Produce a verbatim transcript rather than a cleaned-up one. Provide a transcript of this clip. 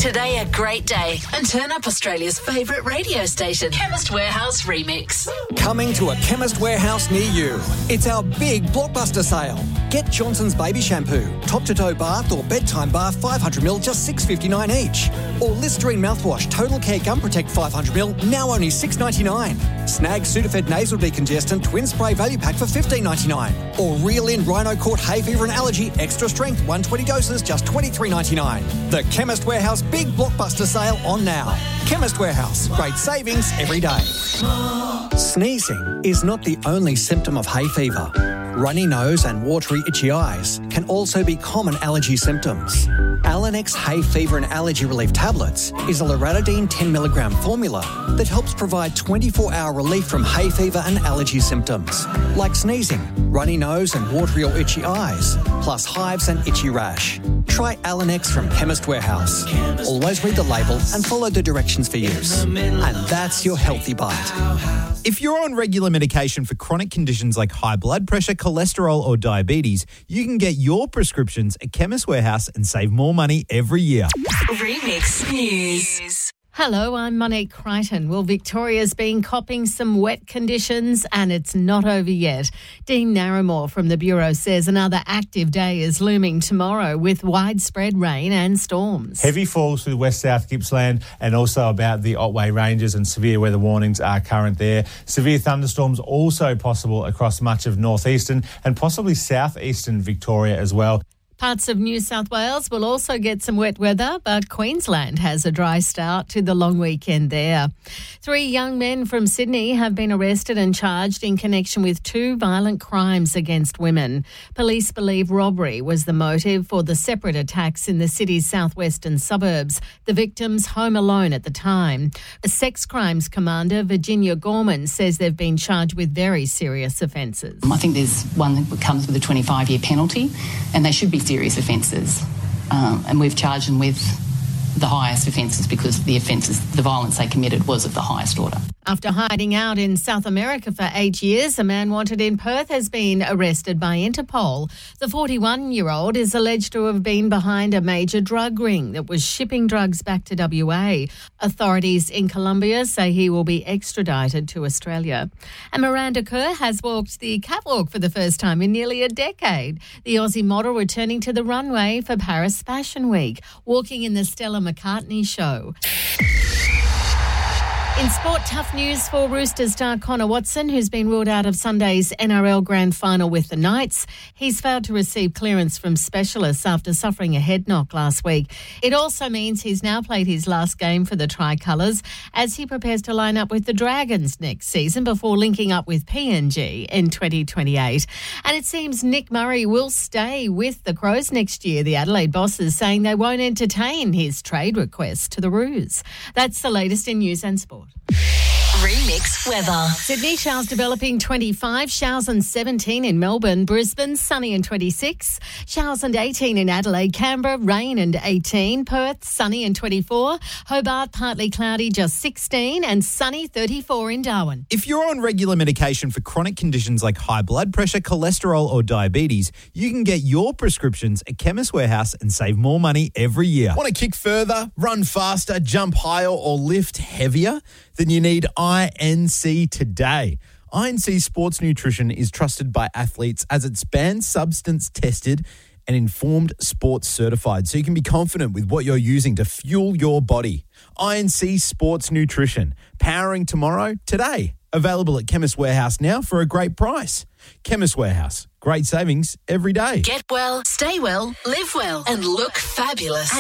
today a great day and turn up Australia's favourite radio station, Chemist Warehouse Remix. Coming to a Chemist Warehouse near you. It's our big blockbuster sale. Get Johnson's Baby Shampoo, top-to-toe bath or bedtime bath five hundred milliliters, just six dollars fifty-nine each. Or Listerine mouthwash, Total Care Gum Protect five hundred milliliters, now only six dollars ninety-nine. Snag Sudafed Nasal Decongestant Twin Spray Value Pack for fifteen dollars ninety-nine. Or Reel In Rhino Court Hay Fever and Allergy Extra Strength one hundred twenty doses, just twenty-three dollars ninety-nine. The Chemist Warehouse Big Blockbuster Sale on now. Chemist Warehouse, great savings every day. Sneezing is not the only symptom of hay fever. Runny nose and watery itchy eyes can also be common allergy symptoms. Alanex Hay Fever and Allergy Relief Tablets is a loratadine ten milligram formula that helps provide twenty-four hour relief from hay fever and allergy symptoms, like sneezing, runny nose and watery or itchy eyes, plus hives and itchy rash. Try Alanex from Chemist Warehouse. Always read the label and follow the directions for use. And that's your healthy bite. If you're on regular medication for chronic conditions like high blood pressure, cholesterol or diabetes, you can get your prescriptions at Chemist Warehouse and save more money every year. Remix News. Hello, I'm Monique Crichton. Well, Victoria's been copping some wet conditions and it's not over yet. Dean Narramore from the Bureau says another active day is looming tomorrow with widespread rain and storms. Heavy falls through west-south Gippsland and also about the Otway Ranges, and severe weather warnings are current there. Severe thunderstorms also possible across much of northeastern and possibly southeastern Victoria as well. Parts of New South Wales will also get some wet weather, but Queensland has a dry start to the long weekend there. Three young men from Sydney have been arrested and charged in connection with two violent crimes against women. Police believe robbery was the motive for the separate attacks in the city's southwestern suburbs, the victims home alone at the time. A sex crimes commander, Virginia Gorman, says they've been charged with very serious offences. I think there's one that comes with a twenty-five year penalty, and they should be serious offences, um, and we've charged them with the highest offences because the offences, the violence they committed was of the highest order. After hiding out in South America for eight years, a man wanted in Perth has been arrested by Interpol. The forty-one-year-old is alleged to have been behind a major drug ring that was shipping drugs back to W A. Authorities in Colombia say he will be extradited to Australia. And Miranda Kerr has walked the catwalk for the first time in nearly a decade. The Aussie model returning to the runway for Paris Fashion Week, walking in the Stella McCartney show. In sport, tough news for Roosters star Connor Watson, who's been ruled out of Sunday's N R L Grand Final with the Knights. He's failed to receive clearance from specialists after suffering a head knock last week. It also means he's now played his last game for the Tricolours as he prepares to line up with the Dragons next season before linking up with P N G in twenty twenty-eight. And it seems Nick Murray will stay with the Crows next year. The Adelaide bosses saying they won't entertain his trade request to the Roos. That's the latest in news and sport. Remix weather. Sydney showers developing twenty-five, showers and seventeen in Melbourne, Brisbane, sunny and twenty-six, showers and eighteen in Adelaide, Canberra, rain and eighteen, Perth, sunny and twenty-four, Hobart, partly cloudy, just sixteen, and sunny, thirty-four in Darwin. If you're on regular medication for chronic conditions like high blood pressure, cholesterol or diabetes, you can get your prescriptions at Chemist Warehouse and save more money every year. Want to kick further, run faster, jump higher or lift heavier? Then you need I N C today. I N C Sports Nutrition is trusted by athletes as it's banned substance tested and informed sports certified, so you can be confident with what you're using to fuel your body. I N C Sports Nutrition, powering tomorrow today. Available at Chemist Warehouse now for a great price. Chemist Warehouse, great savings every day. Get well, stay well, live well, and look fabulous.